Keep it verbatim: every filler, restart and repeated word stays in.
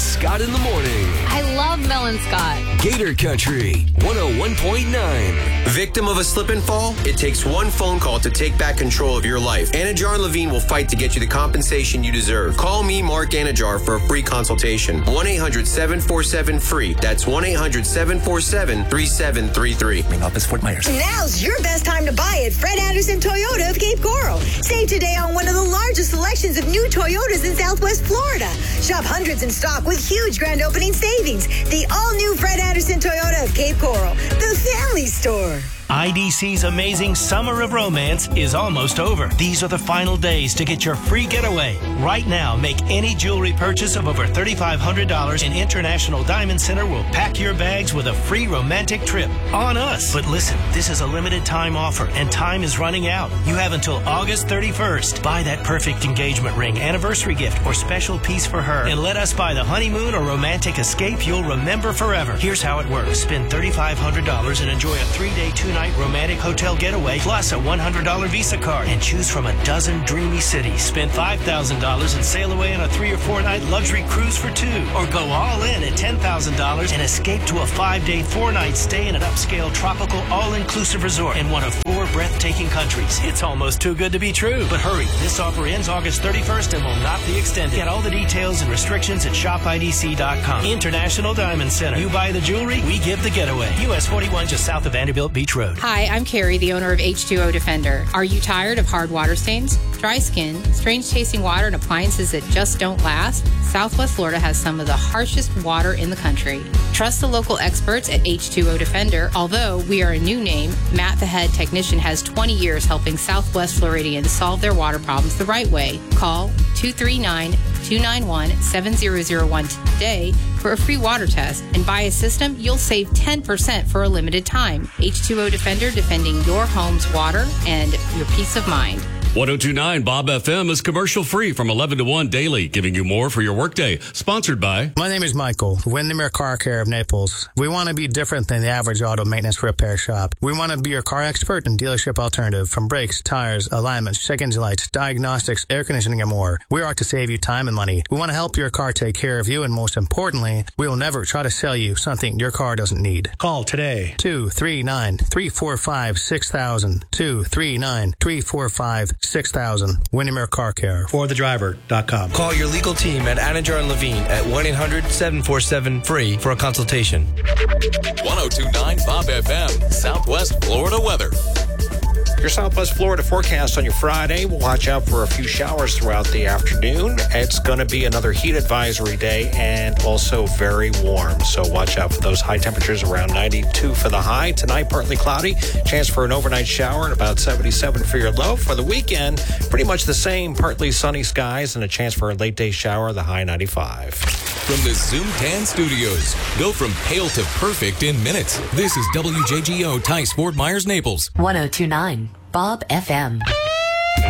Scott in the morning. I love Mel and Scott. Gator Country one oh one point nine. Victim of a slip and fall? It takes one phone call to take back control of your life. Anajar and Levine will fight to get you the compensation you deserve. Call me, Mark Anajar, for a free consultation. one eight hundred seven four seven free. That's one eight hundred seven four seven three seven three three. Ring up is Fort Myers. Now's your best time to buy at Fred Anderson Toyota of Cape Coral. Save today on one of the largest selections of new Toyotas in Southwest Florida. Shop hundreds in stock with huge grand opening savings. The all-new Fred Anderson Toyota of Cape Coral, the family store. I D C's amazing Summer of Romance is almost over. These are the final days to get your free getaway. Right now, make any jewelry purchase of over three thousand five hundred dollars and International Diamond Center will pack your bags with a free romantic trip on us. But listen, this is a limited time offer and time is running out. You have until August thirty-first. Buy that perfect engagement ring, anniversary gift, or special piece for her and let us buy the honeymoon or romantic escape you'll remember forever. Here's how it works. Spend three thousand five hundred dollars and enjoy a three-day, two-night romantic hotel getaway plus a one hundred dollars Visa card and choose from a dozen dreamy cities. Spend five thousand dollars and sail away on a three or four night luxury cruise for two, or go all in at ten thousand dollars and escape to a five day, four night stay in an upscale tropical all-inclusive resort in one of four breathtaking countries. It's almost too good to be true. But hurry, this offer ends August thirty-first and will not be extended. Get all the details and restrictions at shop I D C dot com. International Diamond Center. You buy the jewelry, we give the getaway. U S forty-one just south of Vanderbilt Beach Road. Hi, I'm Carrie, the owner of H two O Defender. Are you tired of hard water stains, dry skin, strange tasting water, and appliances that just don't last? Southwest Florida has some of the harshest water in the country. Trust the local experts at H two O Defender. Although we are a new name, Matt the head technician has twenty years helping Southwest Floridians solve their water problems the right way. Call two three nine, two nine one, seven zero zero one today for a free water test, and buy a system you'll save ten percent for a limited time. H two O Defender, defending your home's water and your peace of mind. one oh two point nine Bob F M is commercial free from eleven to one daily, giving you more for your workday. Sponsored by... My name is Michael, Windermere Car Care of Naples. We want to be different than the average auto maintenance repair shop. We want to be your car expert and dealership alternative, from brakes, tires, alignments, check engine lights, diagnostics, air conditioning, and more. We are to save you time and money. We want to help your car take care of you, and most importantly, we will never try to sell you something your car doesn't need. Call today. two three nine, three four five, six thousand. two three nine, three four five, six thousand. Windermere Car Care. for the driver dot com. Call your legal team at Anajar and Levine at one eight hundred seven four seven free for a consultation. one oh two point nine Bob F M, Southwest Florida weather. Your Southwest Florida forecast on your Friday. We'll watch out for a few showers throughout the afternoon. It's going to be another heat advisory day and also very warm. So watch out for those high temperatures around ninety-two for the high. Tonight, partly cloudy. Chance for an overnight shower and about seventy-seven for your low. For the weekend, pretty much the same. Partly sunny skies and a chance for a late day shower, the high ninety-five. From the Zoom Tan Studios, go from pale to perfect in minutes. This is W J G O Tice, Fort Myers, Naples. one oh two point nine Bob F M.